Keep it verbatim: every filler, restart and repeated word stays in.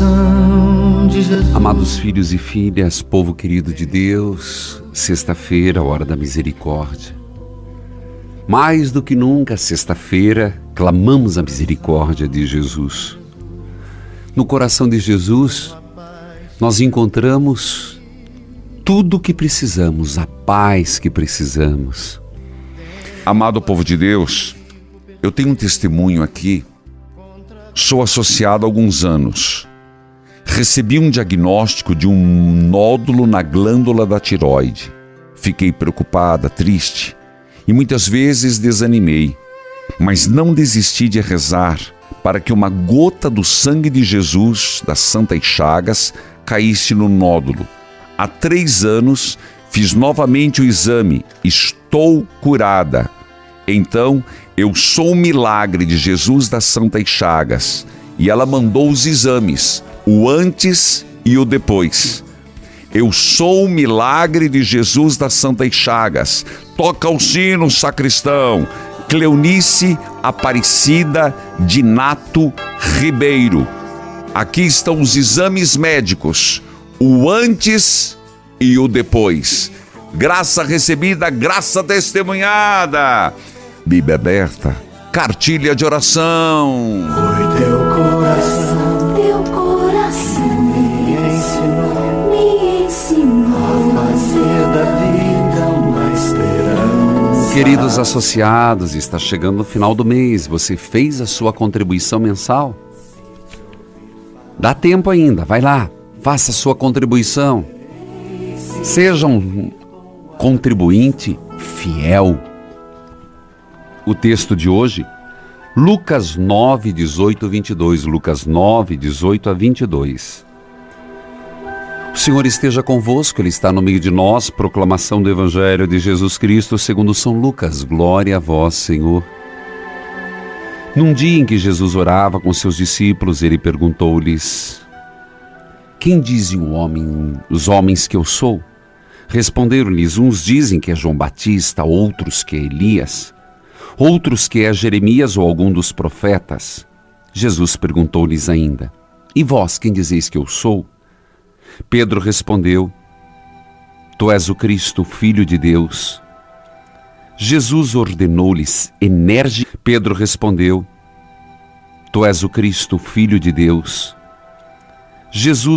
coração de Jesus. Amados filhos e filhas, povo querido de Deus, sexta-feira, hora da misericórdia. Mais do que nunca, sexta-feira, clamamos a misericórdia de Jesus. No coração de Jesus, nós encontramos tudo o que precisamos, a paz que precisamos. Amado povo de Deus, eu tenho um testemunho aqui. Sou associado há alguns anos. Recebi um diagnóstico de um nódulo na glândula da tireoide. Fiquei preocupada, triste e muitas vezes desanimei. Mas não desisti de rezar para que uma gota do sangue de Jesus, das Santas Chagas, caísse no nódulo. Há três anos fiz novamente o exame. Estou curada. Então, eu sou o milagre de Jesus das Santas Chagas. E ela mandou os exames, o antes e o depois. Eu sou o milagre de Jesus das Santas Chagas. Toca o sino, sacristão. Cleonice Aparecida Dinato Ribeiro. Aqui estão os exames médicos, o antes e o depois. Graça recebida, graça testemunhada. Bíblia aberta, cartilha de oração. Foi teu coração, Teu coração me ensinou, me ensinou a fazer da vida uma esperança. Queridos associados, está chegando o final do mês. Você fez a sua contribuição mensal? Dá tempo ainda, vai lá, faça a sua contribuição. Seja um contribuinte fiel. O texto de hoje, Lucas nove, dezoito a vinte e dois. Lucas nove, dezoito a vinte e dois. O Senhor esteja convosco, Ele está no meio de nós. Proclamação do Evangelho de Jesus Cristo segundo São Lucas. Glória a vós, Senhor. Num dia em que Jesus orava com seus discípulos, Ele perguntou-lhes: quem dizem o homem, os homens que eu sou? Responderam-lhes: uns dizem que é João Batista, outros que é Elias, outros que é Jeremias ou algum dos profetas. Jesus perguntou-lhes ainda: e vós, quem dizeis que eu sou? Pedro respondeu: tu és o Cristo, Filho de Deus. Jesus ordenou-lhes energicamente. Pedro respondeu: tu és o Cristo, Filho de Deus. Jesus